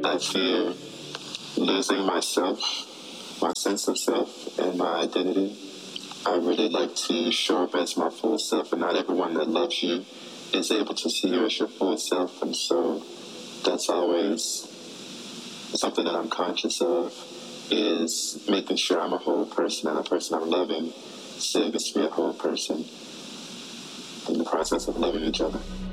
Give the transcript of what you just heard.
I fear losing myself, my sense of self, and my identity. I really like to show up as my full self, and not everyone that loves you is able to see you as your full self. And so that's always something that I'm conscious of, is making sure I'm a whole person, and a person I'm loving still gets to be a whole person in the process of loving each other.